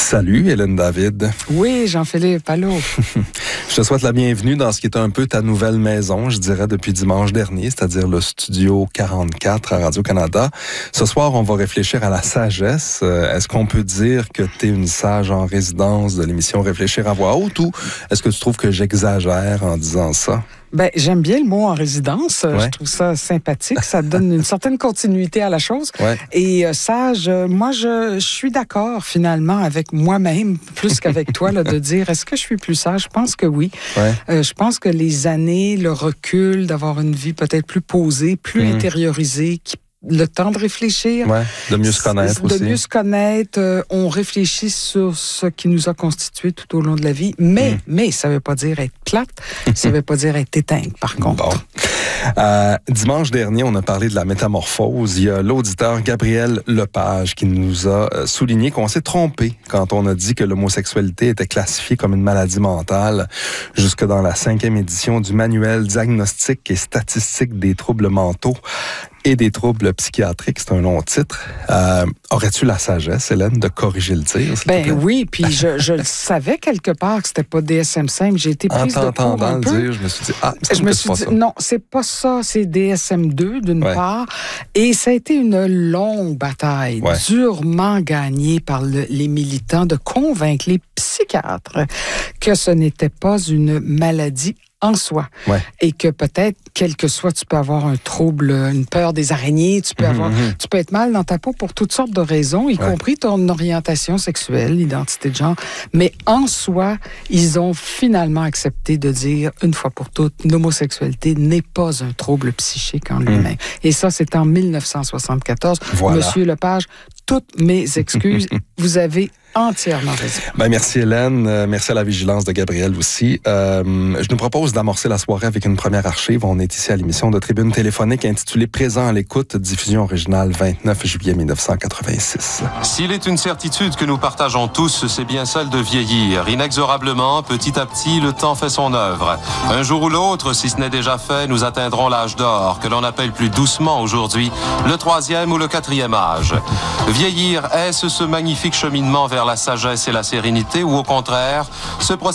Salut, Hélène David. Oui, Jean-Philippe, allô. Je te souhaite la bienvenue dans ce qui est un peu ta nouvelle maison, je dirais, depuis dimanche dernier, c'est-à-dire le Studio 44 à Radio-Canada. Ce soir, on va réfléchir à la sagesse. Est-ce qu'on peut dire que tu es une sage en résidence de l'émission Réfléchir à voix haute ou est-ce que tu trouves que j'exagère en disant ça? Ben, j'aime bien le mot en résidence. Ouais. Je trouve ça sympathique. Ça donne une certaine continuité à la chose. Ouais. Et sage, moi, je suis d'accord finalement avec moi-même, plus qu'avec toi, là, de dire est-ce que je suis plus sage? Je pense que oui. Ouais. Je pense que les années, le recul, d'avoir une vie peut-être plus posée, plus intériorisée, le temps de réfléchir. Ouais, de mieux se connaître aussi. De mieux se connaître. On réfléchit sur ce qui nous a constitué tout au long de la vie. Mais ça ne veut pas dire être plate. Ça ne veut pas dire être éteinte, par contre. Bon. Dimanche dernier, on a parlé de la métamorphose. Il y a l'auditeur Gabriel Lepage qui nous a souligné qu'on s'est trompé quand on a dit que l'homosexualité était classifiée comme une maladie mentale jusque dans la 5e édition du manuel diagnostique et statistique des troubles mentaux et des troubles psychiatriques. C'est un long titre. Aurais-tu la sagesse, Hélène, de corriger le tir? Ben oui, puis je le savais quelque part que c'était pas DSM-5. J'ai été prise de court un peu. Dire, je me suis dit, je me suis dit, non, c'est pas ça, c'est DSM-2 d'une part. Et ça a été une longue bataille, durement gagnée par les militants de convaincre les psychiatres que ce n'était pas une maladie en soi. Et que peut-être, quel que soit, tu peux avoir un trouble, une peur des araignées, tu peux tu peux être mal dans ta peau pour toutes sortes de raisons, y compris ton orientation sexuelle, l'identité de genre. Mais en soi, ils ont finalement accepté de dire, une fois pour toutes, l'homosexualité n'est pas un trouble psychique en lui-même. Et ça, c'est en 1974. Voilà. Monsieur Lepage, toutes mes excuses. Vous avez entièrement raison. Ben, merci Hélène, merci à la vigilance de Gabriel aussi. Je nous propose d'amorcer la soirée avec une première archive. On est ici à l'émission de Tribune téléphonique intitulée Présent à l'écoute, diffusion originale 29 juillet 1986. S'il est une certitude que nous partageons tous, c'est bien celle de vieillir. Inexorablement, petit à petit, le temps fait son œuvre. Un jour ou l'autre, si ce n'est déjà fait, nous atteindrons l'âge d'or, que l'on appelle plus doucement aujourd'hui le 3e ou le 4e âge. Vieillir, est-ce ce magnifique cheminement vers la sagesse et la sérénité ou au contraire, ce processus